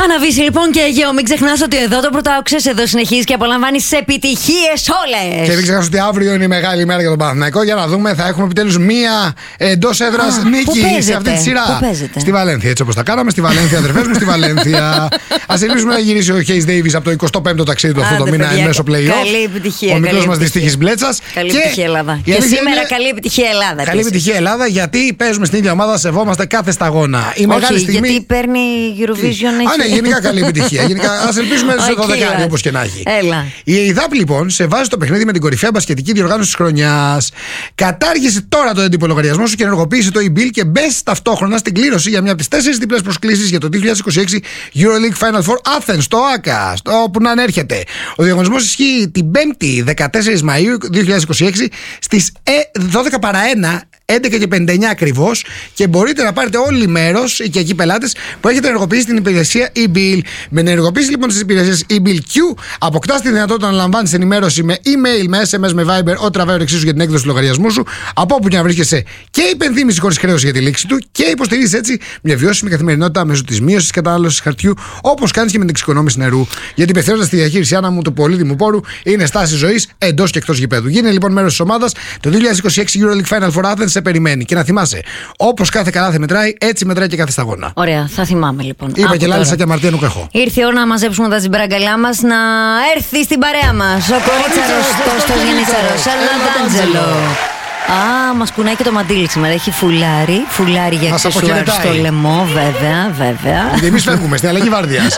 Παναβίση λοιπόν και Αιγαίο. Μην ξεχνάς ότι εδώ το Πρωτάοξες εδώ συνεχίζει και απολαμβάνεις επιτυχίες όλες. Και μην ξεχνάς ότι αύριο είναι η μεγάλη ημέρα για τον Παναθηναϊκό. Για να δούμε, θα έχουμε επιτέλους μία εντός έδρας νίκη σε αυτή τη σειρά. Πού παίζετε? Στη Βαλένθια, έτσι όπως τα κάναμε. Στη Βαλένθια, αδερφές μου, στη Βαλένθια. Ας ελπίσουμε να γυρίσει ο Hayes Davis από το 25ο ταξίδι του αυτό το μήνα εν μέσω play-off. Καλή επιτυχία. Ο μικρός μας δυστύχης Μπλέτσας. Καλή επιτυχία Ελλάδα. Και σήμερα καλή επιτυχία Ελλάδα. Καλή επιτυχία Ελλάδα, γιατί παίζουμε στην ίδια ομάδα, σεβόμαστε κάθε σταγόνα. Η μεγάλη στιγμή. Γιατί παίρνει Eurovision. Ναι, γενικά καλή επιτυχία. Ας ελπίσουμε στο 12 όπως και να έχει. Έλα. Η ΕΙΔΑΠ λοιπόν σε βάζει το παιχνίδι με την κορυφαία μπασκετική διοργάνωση της χρονιάς. Κατάργησε τώρα το έντυπο λογαριασμό σου και ενεργοποίησε το e-bill και μπες ταυτόχρονα στην κλήρωση για μια από τις 4 διπλές προσκλήσεις για το 2026 EuroLeague Final Four Athens, στο ΆΚΑ, όπου να ανέρχεται. Ο διαγωνισμός ισχύει την 5η 14 Μαΐου 2026 στις 12 παρά 1. 11:59 ακριβώς, και μπορείτε να πάρετε όλοι μέρος και εκεί πελάτες που έχετε ενεργοποιήσει την υπηρεσία e-bill. Με ενεργοποίηση λοιπόν της υπηρεσίας e-bill Q, αποκτάς τη δυνατότητα να λαμβάνεις ενημέρωση με email, με SMS, με Viber, ό,τι τραβάει εξίσου για την έκδοση του λογαριασμού σου, από όπου και να βρίσκεσαι, και υπενθύμηση χωρίς χρέωση για τη λήξη του, και υποστηρίζεις έτσι μια βιώσιμη καθημερινότητα μέσω της μείωσης κατανάλωσης χαρτιού, όπως κάνεις και με την εξοικονόμηση νερού. Γιατί η υπευθυνότητα στη διαχείριση, Άννα μου, του πολύτιμου πόρου είναι στάση ζωής εντός και εκτός γηπέδου. Γίνε λοιπόν μέρος της ομάδας. Το 2026 EuroLeague Final Four Athens σε περιμένει. Και να θυμάσαι, όπως κάθε καλάθι μετράει, έτσι μετράει και κάθε σταγόνα. Ωραία, θα θυμάμαι λοιπόν. Είπα και λάλησα και αμαρτία νουκρεχώ. Ήρθε η ώρα να μαζέψουμε τα τζιμπραγκαλιά μας, να έρθει στην παρέα μας ο Κορίτσαρος, Κώστας Γενίτσαρος, Ντάντζελο. Μας κουνάει και το μαντίλι σήμερα. Έχει φουλάρι για αξεσουάρ στο λαιμό, βέβαια. Εμείς φεύγουμε στην αλλαγή βάρδιας.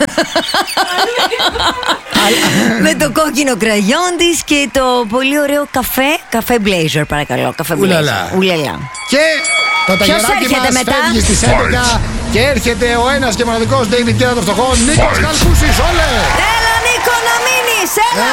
Με το κόκκινο κραγιόν της και το πολύ ωραίο καφέ blazer, παρακαλώ. Ουλαλά. Και το ταγεράκι μας φεύγει στις 11 και έρχεται ο ένας και μοναδικός David Guetta των φτωχών, Νίκος Καλκούσης. Έλα Νίκο να μείνεις,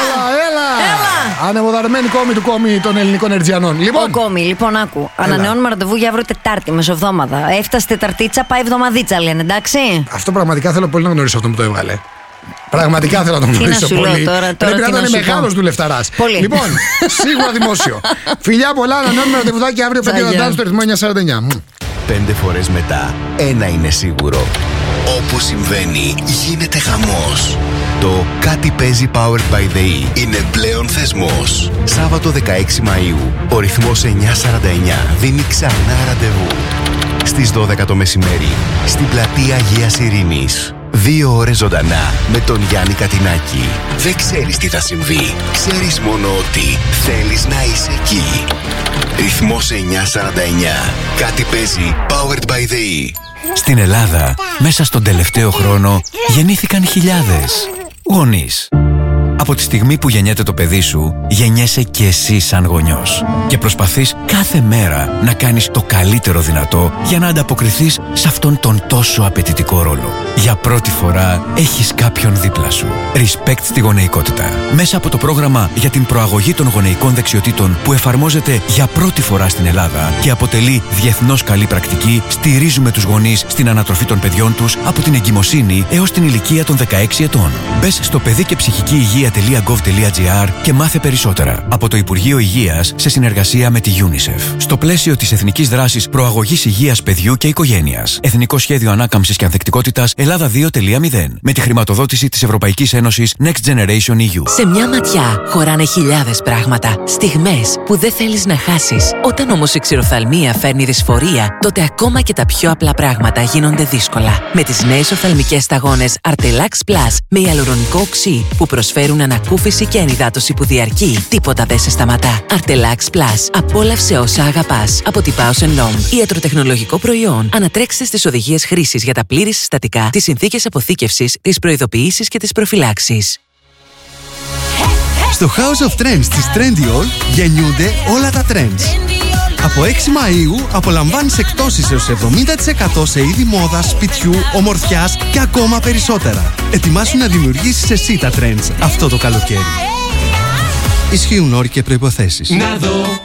έλα. Ανεμοδαρμένη κόμη των ελληνικών ερτζιανών. Λοιπόν, άκου. Ανανεώνουμε ραντεβού για αύριο Τετάρτη, μεσοβδόμαδα. Έφτασε Τεταρτίτσα, πάει εβδομαδίτσα, λένε, εντάξει. Αυτό πραγματικά θέλω πολύ να γνωρίσω αυτό που το έβγαλε. Πραγματικά θέλω να τον γνωρίσω πολύ. Πρέπει να ήταν μεγάλος δουλευταράς. Λοιπόν, σίγουρα δημόσιο. Φιλιά πολλά, ανανεώνουμε ραντεβουδάκι αύριο 5 στο ρυθμό 949. 5 φορές μετά, ένα είναι σίγουρο. Όπου συμβαίνει, γίνεται χαμός. Το Κάτι παίζει Powered by the E είναι πλέον θεσμός. Σάββατο 16 Μαΐου, ο ρυθμός 949 δίνει ξανά ραντεβού. Στις 12 το μεσημέρι, στην πλατεία Αγίας Ειρήνης. 2 ώρες ζωντανά με τον Γιάννη Κατινάκη. Δεν ξέρεις τι θα συμβεί. Ξέρεις μόνο ότι θέλεις να είσαι εκεί. Ρυθμός 949. Κάτι παίζει Powered by the E. Στην Ελλάδα, μέσα στον τελευταίο χρόνο, γεννήθηκαν χιλιάδες γονείς. Από τη στιγμή που γεννιέται το παιδί σου, γεννιέσαι και εσύ σαν γονιός. Και προσπαθείς κάθε μέρα να κάνεις το καλύτερο δυνατό για να ανταποκριθείς σε αυτόν τον τόσο απαιτητικό ρόλο. Για πρώτη φορά έχεις κάποιον δίπλα σου. Respect στη γονεϊκότητα. Μέσα από το πρόγραμμα για την προαγωγή των γονεϊκών δεξιοτήτων που εφαρμόζεται για πρώτη φορά στην Ελλάδα και αποτελεί διεθνώς καλή πρακτική, στηρίζουμε τους γονείς στην ανατροφή των παιδιών τους από την εγκυμοσύνη έως την ηλικία των 16 ετών. Μπες στο παιδί και ψυχική υγεία.gov.gr και μάθε περισσότερα. Από το Υπουργείο Υγείας σε συνεργασία με τη UNICEF. Στο πλαίσιο της Εθνικής Δράσης Προαγωγής Υγείας Παιδιού και Οικογένειας. Εθνικό Σχέδιο Ανάκαμψης και Ανθεκτικότητας Ελλάδα 2.0. Με τη χρηματοδότηση της Ευρωπαϊκής Ένωσης Next Generation EU. Σε μια ματιά χωράνε χιλιάδες πράγματα. Στιγμές που δεν θέλεις να χάσεις. Όταν όμως η ξηροφθαλμία φέρνει δυσφορία, τότε ακόμα και τα πιο απλά πράγματα γίνονται δύσκολα. Με τις νέες οφθαλμικές σταγόνες Artelax Plus με ιαλουρονικό οξύ που προσφέρουν ανακούφιση και ενυδάτωση που διαρκεί, τίποτα δεν σε σταματά. Artelax Plus. Απόλαυσε όσα αγαπάς. Από την Bausch & Lomb. Ιατροτεχνολογικό προϊόν. Ανατρέξτε στις οδηγίες χρήσης για τα πλήρη συστατικά, τις συνθήκες αποθήκευσης, τις προειδοποιήσεις και τις προφυλάξεις. Στο House of Trends της Trendyol γεννιούνται όλα τα trends. Από 6 Μαΐου απολαμβάνεις εκτόσεις έως 70% σε είδη μόδας, σπιτιού, ομορφιάς και ακόμα περισσότερα. Ετοιμάσου να δημιουργήσεις εσύ τα trends αυτό το καλοκαίρι. Ισχύουν όροι και προϋποθέσεις. Να δω